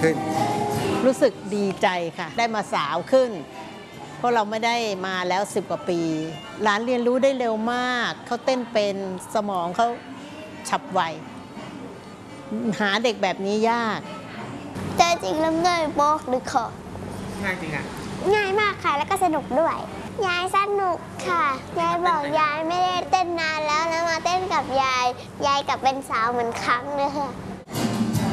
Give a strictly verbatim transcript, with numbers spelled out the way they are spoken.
ขึ้นรู้สึกดีใจค่ะได้มาสาวขึ้นเพราะเราไม่ได้มาแล้วสิบกว่าปีหลานเรียนรู้ได้เร็วมากเขาเต้นเป็นสมองเขาฉับไวหาเด็กแบบนี้ยากแต่จริงแล้วง่ายมากเลยค่ะง่ายจริงอ่ะง่ายมากค่ะแล้วก็สนุกด้วยยายสนุกค่ะยายบอกยายไม่ได้เต้นนานแล้วแล้วมาเต้นกับยายยายกลับเป็นสาวเหมือนครั้งเลยค่ะ